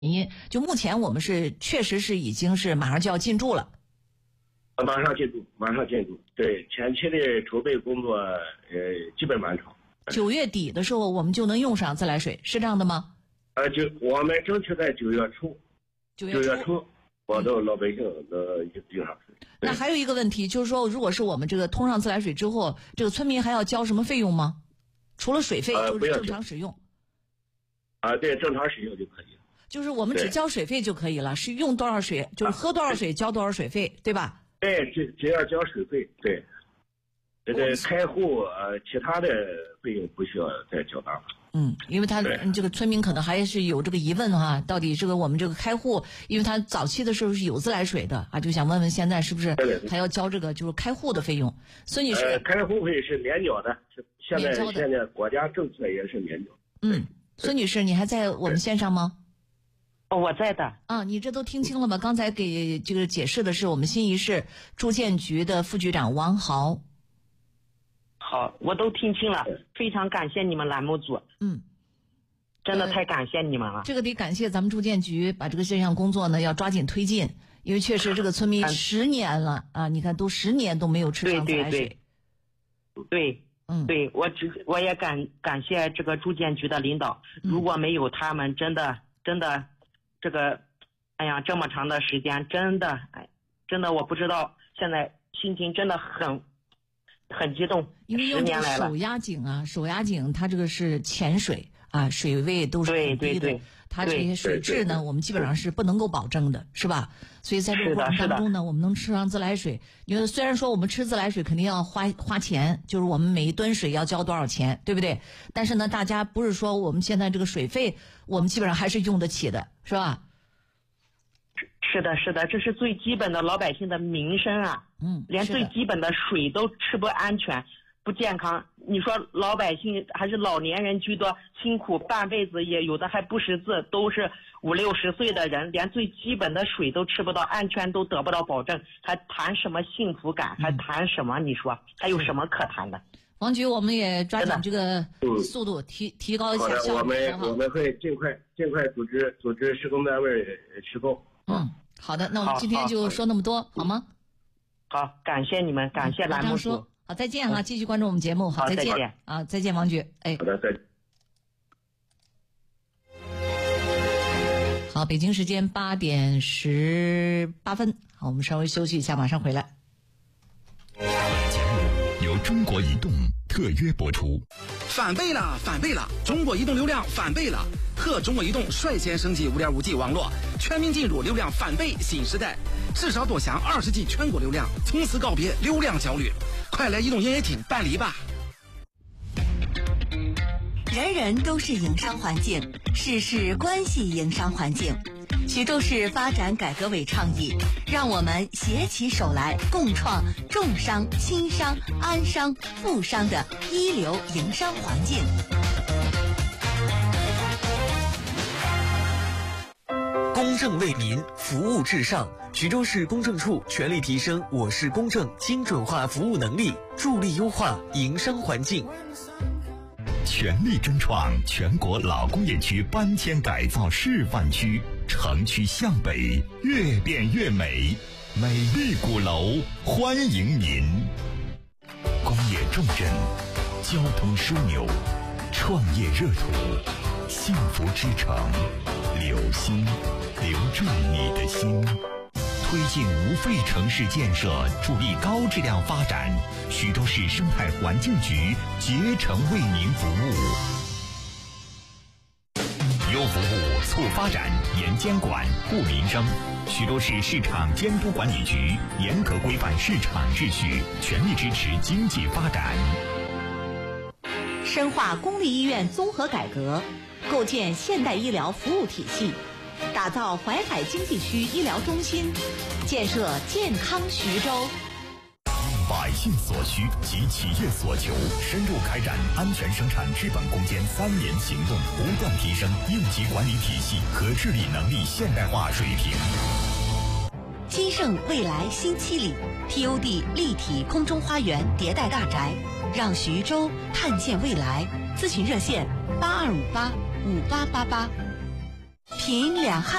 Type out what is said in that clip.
因就目前我们是确实是已经是马上就要进驻了。 马上进驻。对，前期的筹备工作基本完成。 9月底的时候我们就能用上自来水，是这样的吗？ 我们争取在9月初。9月初，保证老百姓能用上水。 那还有一个问题就是说，如果是我们这个通上自来水之后，这个村民还要交什么费用吗？除了水费就是正常使用。 对，正常使用就可以了。 就是我们只交水费就可以了，是用多少水就是喝多少水交多少水费，对吧？ 对，只要交水费。对，这个开户其他的费用不需要再交纳了。 因为他这个村民可能还是有这个疑问哈，到底这个我们这个开户，因为他早期的时候是有自来水的啊，就想问问现在是不是还要交这个就是开户的费用？孙女士， 开户费是免缴的，现在国家政策也是免缴。 孙女士，你还在我们线上吗？ 我在的。 你这都听清了吗？刚才给这个解释的是我们新沂市住建局的副局长王豪。 好，我都听清了，非常感谢你们栏目组。真的太感谢你们了。 这个得感谢咱们住建局把这个这项工作呢要抓紧推进，因为确实这个村民10年了啊，你看都10年都没有吃上自来水。 对，我也感谢这个住建局的领导，如果没有他们，真的这个，这么长的时间，真的我不知道，现在心情真的很激动， 因为用这个手压井它这个是浅水啊，水位都是很低的，它这些水质呢我们基本上是不能够保证的，是吧？所以在这个过程当中呢，我们能吃上自来水，因为虽然说我们吃自来水肯定要花钱，就是我们每一吨水要交多少钱，对不对？但是呢，大家不是说我们现在这个水费我们基本上还是用得起的，是吧？ 是的，这是最基本的老百姓的民生啊。连最基本的水都吃不安全不健康，你说老百姓还是老年人居多，辛苦半辈子，也有的还不识字，都是50、60岁的人，连最基本的水都吃不到，安全都得不到保证，还谈什么幸福感，还谈什么？你说还有什么可谈的？ 王局，我们也抓紧这个速度，提高一下效率。 我们会尽快组织施工单位施工。 好的，那我们今天就说那么多，好吗？ 好，感谢你们，感谢栏目组。 好，再见哈，继续关注我们节目。好，再见。再见，王局。 好的，再见。 好，北京时间8点18分。好，我们稍微休息一下，马上回来。 本节目由中国移动特约播出。 翻倍了！中国移动流量翻倍了！和中国移动率先升级 5.5G 网络，全面进入流量翻倍新时代，至少多享20G 全国流量，从此告别流量焦虑。快来移动营业厅办理吧！ 人人都是营商环境，事事关系营商环境。徐州市发展改革委倡议，让我们携起手来，共创重商、轻商、安商、富商的一流营商环境。 公正为民，服务至上。徐州市公证处全力提升我市公证精准化服务能力，助力优化营商环境。 全力争创全国老工业区搬迁改造示范区，城区向北，越变越美，美丽鼓楼欢迎您。工业重镇，交通枢纽，创业热土，幸福之城，留心，留住你的心。推进无废城市建设，助力高质量发展。徐州市生态环境局竭诚为您服务。优服务，促发展，严监管，护民生。徐州市市场监督管理局严格规范市场秩序，全力支持经济发展。 深化公立医院综合改革，构建现代医疗服务体系，打造淮海经济区医疗中心，建设健康徐州。 百姓所需及企业所求，深入开展安全生产治本攻坚3年行动，不断提升应急管理体系和治理能力现代化水平。 金盛未来新7里 TOD 立体空中花园迭代大宅，让徐州看见未来。咨询热线82585888。 品两汉。